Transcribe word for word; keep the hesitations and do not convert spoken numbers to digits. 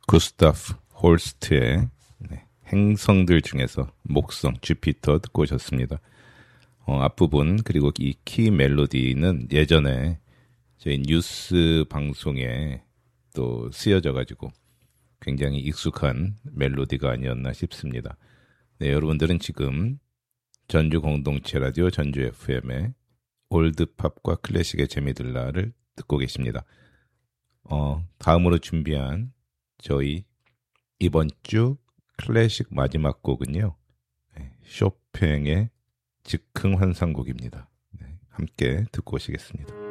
구스타프 홀스트의 네, 행성들 중에서 목성, 주피터 듣고 오셨습니다. 어, 앞부분 그리고 이 키 멜로디는 예전에 저희 뉴스 방송에 또 쓰여져 가지고 굉장히 익숙한 멜로디가 아니었나 싶습니다. 네, 여러분들은 지금 전주 공동체 라디오 전주 에프엠의 올드팝과 클래식의 재미들라를 듣고 계십니다. 어, 다음으로 준비한 저희 이번 주 클래식 마지막 곡은요. 네, 쇼팽의 즉흥 환상곡입니다. 네, 함께 듣고 오시겠습니다.